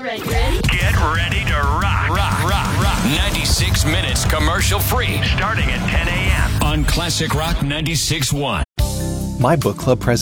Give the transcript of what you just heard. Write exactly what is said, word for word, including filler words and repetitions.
All right, ready? Get ready to rock. Rock, rock, rock. ninety-six minutes commercial free. Starting at ten a.m. on Classic Rock ninety-six point one. My book club president